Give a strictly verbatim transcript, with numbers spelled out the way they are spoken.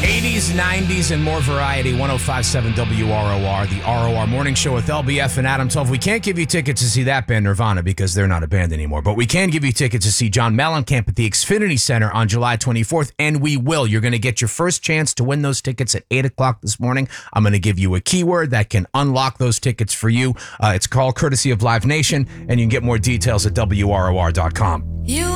eighties, nineties, and more variety. one oh five point seven W R O R, the R O R Morning Show with L B F and Adam twelve. We can't give you tickets to see that band, Nirvana, because they're not a band anymore. But we can give you tickets to see John Mellencamp at the Xfinity Center on July twenty-fourth, and we will. You're going to get your first chance to win those tickets at eight o'clock this morning. I'm going to give you a keyword that can unlock those tickets for you. Uh, it's called courtesy of Live Nation, and you can get more details at W R O R dot com. You